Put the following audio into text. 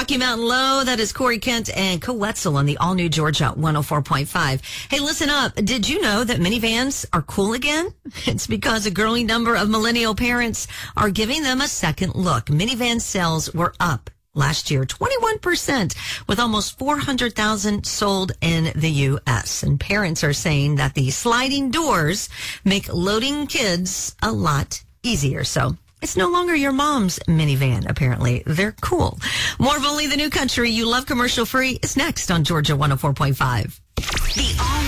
Rocky Mountain Low, that is Corey Kent and Co Wetzel on the all-new Georgia 104.5. Hey, listen up. Did you know that minivans are cool again? It's because a growing number of millennial parents are giving them a second look. Minivan sales were up last year, 21%, with almost 400,000 sold in the U.S. And parents are saying that the sliding doors make loading kids a lot easier. So it's no longer your mom's minivan, apparently. They're cool. More of Only the New Country You Love Commercial Free is next on Georgia 104.5. The